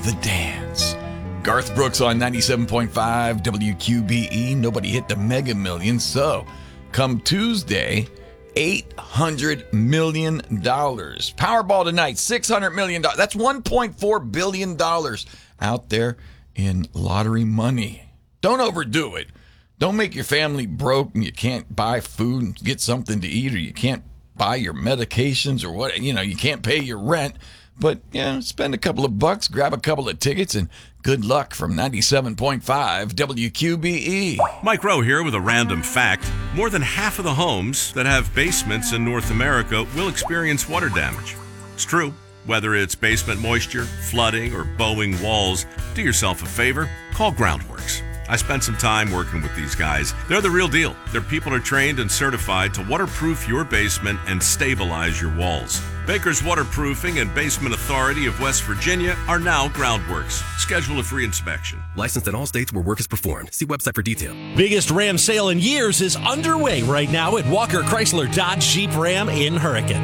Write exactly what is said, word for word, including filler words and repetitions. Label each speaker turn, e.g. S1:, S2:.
S1: the dance. Garth Brooks on ninety-seven point five W Q B E. Nobody hit the Mega Millions. So, come Tuesday, eight hundred million dollars. Powerball tonight, six hundred million dollars. That's one point four billion dollars out there in lottery money. Don't overdo it. Don't make your family broke and you can't buy food and get something to eat, or you can't buy your medications, or what, you know, you can't pay your rent. But, you know, spend a couple of bucks, grab a couple of tickets, and good luck from ninety-seven point five W Q B E.
S2: Mike Rowe here with a random fact. More than half of the homes that have basements in North America will experience water damage. It's true. Whether it's basement moisture, flooding, or bowing walls, do yourself a favor, call Groundworks. I spent some time working with these guys. They're the real deal. Their people are trained and certified to waterproof your basement and stabilize your walls. Baker's Waterproofing and Basement Authority of West Virginia are now Groundworks. Schedule a free inspection.
S3: Licensed in all states where work is performed. See website for detail.
S4: Biggest Ram sale in years is underway right now at Walker Chrysler Dodge Jeep Ram in Hurricane.